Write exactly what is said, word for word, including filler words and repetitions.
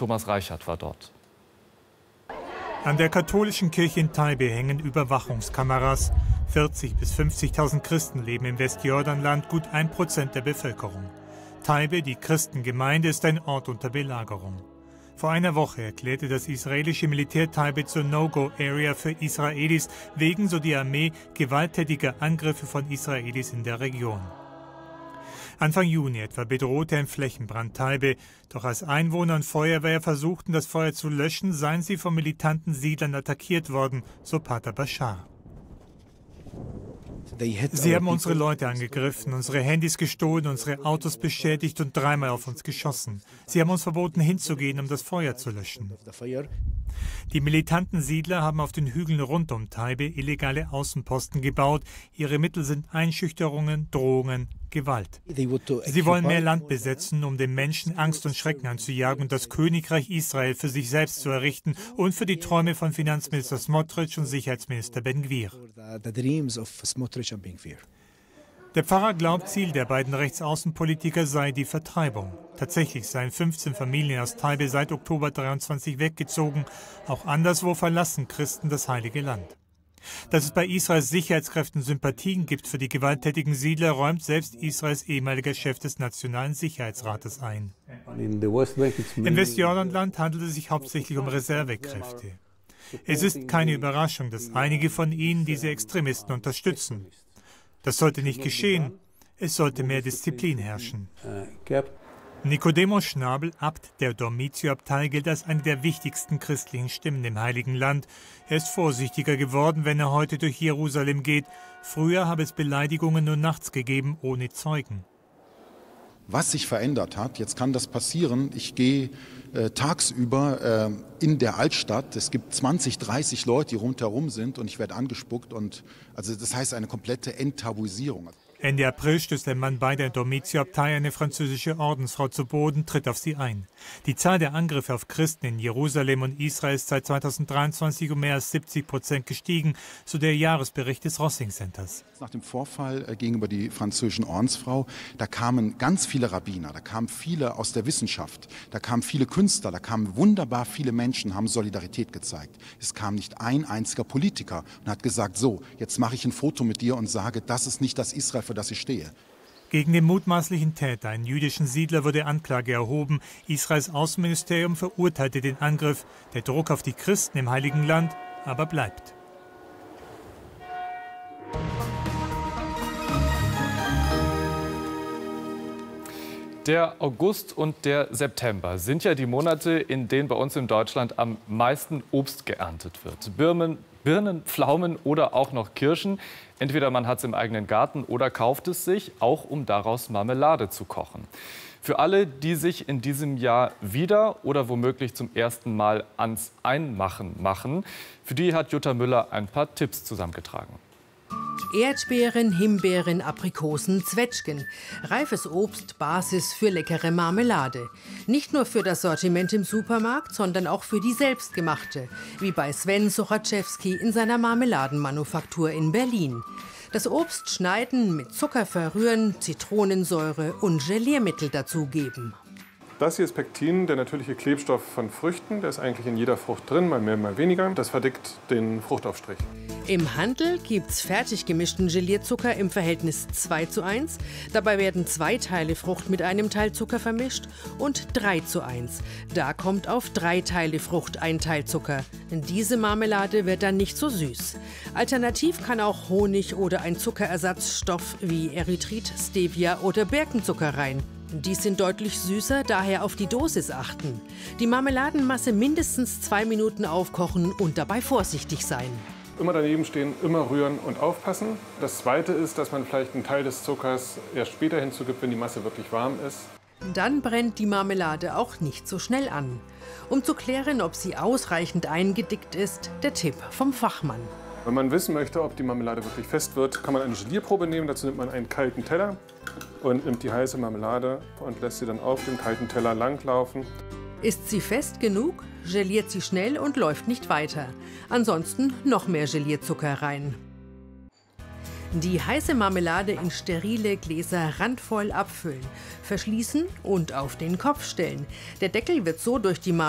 Thomas Reichert war dort. An der katholischen Kirche in Taibe hängen Überwachungskameras. vierzigtausend bis fünfzigtausend Christen leben im Westjordanland, gut ein Prozent der Bevölkerung. Taibe, die Christengemeinde, ist ein Ort unter Belagerung. Vor einer Woche erklärte das israelische Militär Taibe zur No-Go-Area für Israelis wegen, so die Armee, gewalttätiger Angriffe von Israelis in der Region. Anfang Juni etwa bedrohte ein Flächenbrand Taibe. Doch als Einwohner und Feuerwehr versuchten, das Feuer zu löschen, seien sie von militanten Siedlern attackiert worden, so Pater Bashar. Sie haben unsere Leute angegriffen, unsere Handys gestohlen, unsere Autos beschädigt und dreimal auf uns geschossen. Sie haben uns verboten, hinzugehen, um das Feuer zu löschen. Die militanten Siedler haben auf den Hügeln rund um Taibe illegale Außenposten gebaut. Ihre Mittel sind Einschüchterungen, Drohungen, Gewalt. Sie wollen mehr Land besetzen, um den Menschen Angst und Schrecken anzujagen und das Königreich Israel für sich selbst zu errichten und für die Träume von Finanzminister Smotrich und Sicherheitsminister Ben-Gvir. Der Pfarrer glaubt, Ziel der beiden Rechtsaußenpolitiker sei die Vertreibung. Tatsächlich seien fünfzehn Familien aus Taibe seit Oktober dreiundzwanzig weggezogen. Auch anderswo verlassen Christen das Heilige Land. Dass es bei Israels Sicherheitskräften Sympathien gibt für die gewalttätigen Siedler, räumt selbst Israels ehemaliger Chef des Nationalen Sicherheitsrates ein. Im Westjordanland handelt es sich hauptsächlich um Reservekräfte. Es ist keine Überraschung, dass einige von ihnen diese Extremisten unterstützen. Das sollte nicht geschehen. Es sollte mehr Disziplin herrschen. Nicodemos Schnabel, Abt der Dormitio-Abtei, gilt als eine der wichtigsten christlichen Stimmen im Heiligen Land. Er ist vorsichtiger geworden, wenn er heute durch Jerusalem geht. Früher habe es Beleidigungen nur nachts gegeben, ohne Zeugen. Was sich verändert hat, jetzt kann das passieren, ich gehe äh, tagsüber äh, in der Altstadt, es gibt zwanzig, dreißig Leute, die rundherum sind und ich werde angespuckt. Und, also das heißt eine komplette Enttabuisierung. Ende April stößt ein Mann bei der Dormitio-Abtei eine französische Ordensfrau zu Boden, tritt auf sie ein. Die Zahl der Angriffe auf Christen in Jerusalem und Israel ist seit zweitausenddreiundzwanzig um mehr als siebzig Prozent gestiegen, so der Jahresbericht des Rossing Centers. Nach dem Vorfall äh, gegenüber die französischen Ordensfrau, da kamen ganz viele Rabbiner, da kamen viele aus der Wissenschaft, da kamen viele Künstler, da kamen wunderbar viele Menschen, haben Solidarität gezeigt. Es kam nicht ein einziger Politiker und hat gesagt, so, jetzt mache ich ein Foto mit dir und sage, das ist nicht das Israel, für das ich stehe. Gegen den mutmaßlichen Täter, einen jüdischen Siedler, wurde Anklage erhoben. Israels Außenministerium verurteilte den Angriff. Der Druck auf die Christen im Heiligen Land aber bleibt. Der August und der September sind ja die Monate, in denen bei uns in Deutschland am meisten Obst geerntet wird. Birnen, Birnen, Pflaumen oder auch noch Kirschen. Entweder man hat es im eigenen Garten oder kauft es sich, auch um daraus Marmelade zu kochen. Für alle, die sich in diesem Jahr wieder oder womöglich zum ersten Mal ans Einmachen machen, für die hat Jutta Müller ein paar Tipps zusammengetragen. Erdbeeren, Himbeeren, Aprikosen, Zwetschgen. Reifes Obst, Basis für leckere Marmelade. Nicht nur für das Sortiment im Supermarkt, sondern auch für die selbstgemachte, wie bei Sven Sochaczewski in seiner Marmeladenmanufaktur in Berlin. Das Obst schneiden, mit Zucker verrühren, Zitronensäure und Geliermittel dazugeben. Das hier ist Pektin, der natürliche Klebstoff von Früchten. Der ist eigentlich in jeder Frucht drin, mal mehr, mal weniger. Das verdickt den Fruchtaufstrich. Im Handel gibt's fertig gemischten Gelierzucker im Verhältnis zwei zu eins. Dabei werden zwei Teile Frucht mit einem Teil Zucker vermischt und drei zu eins. Da kommt auf drei Teile Frucht ein Teil Zucker. Diese Marmelade wird dann nicht so süß. Alternativ kann auch Honig oder ein Zuckerersatzstoff wie Erythrit, Stevia oder Birkenzucker rein. Die sind deutlich süßer, daher auf die Dosis achten. Die Marmeladenmasse mindestens zwei Minuten aufkochen und dabei vorsichtig sein. Immer daneben stehen, immer rühren und aufpassen. Das Zweite ist, dass man vielleicht einen Teil des Zuckers erst später hinzugibt, wenn die Masse wirklich warm ist. Dann brennt die Marmelade auch nicht so schnell an. Um zu klären, ob sie ausreichend eingedickt ist, der Tipp vom Fachmann. Wenn man wissen möchte, ob die Marmelade wirklich fest wird, kann man eine Gelierprobe nehmen. Dazu nimmt man einen kalten Teller und nimmt die heiße Marmelade und lässt sie dann auf dem kalten Teller langlaufen. Ist sie fest genug, geliert sie schnell und läuft nicht weiter. Ansonsten noch mehr Gelierzucker rein. Die heiße Marmelade in sterile Gläser randvoll abfüllen, verschließen und auf den Kopf stellen. Der Deckel wird so durch die Marmelade